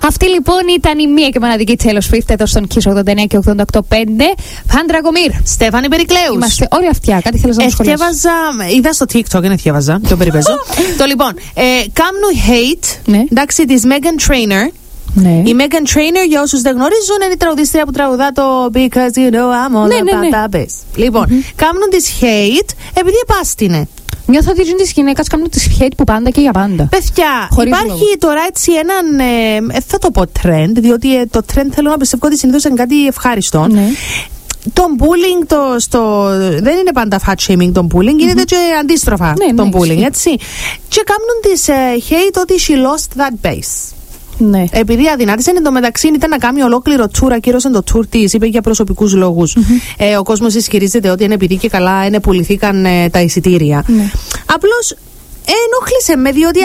Αυτή λοιπόν ήταν η μία και μοναδική Taylor Swift εδώ στον Kiss 89 και 88.5. Φάντρα Κομίρ. Στέφανη Περικλέους. Είμαστε όλοι αυτιά. Κάτι θέλεις να σχολιάσεις? Είδα στο TikTok, δεν εθιέβαζα. Το περιπέζω. Το λοιπόν, Come No Hate. Ναι. Εντάξει, της Meghan Trainor. Ναι. Η Meghan Trainor, για όσους δεν γνωρίζουν, είναι η τραγουδίστρια που τραγουδά το Because you know I'm all about that bass. Λοιπόν, κάνουν της hate επειδή επάστηνε. Νιώθω ότι είναι τη γυναίκα κάνουν τη hate που πάντα και για πάντα. Παιδιά, υπάρχει τώρα έτσι έναν. Θα το πω trend, διότι το trend θέλω να πιστεύω ότι συνήθως είναι κάτι ευχάριστο. Ναι. Το bullying δεν είναι πάντα fat shaming το bullying, γίνεται και αντίστροφα το bullying, έτσι. Και κάνουν της hate ότι she lost that bass. Ναι. Επειδή αδυνάτησε, εν τω μεταξύ ήταν να κάνει ολόκληρο tour, ακύρωσε το tour της, είπε για προσωπικούς λόγους. Ο κόσμος ισχυρίζεται ότι είναι επειδή και καλά πουληθήκαν τα εισιτήρια. Απλώς ενόχλησε με, διότι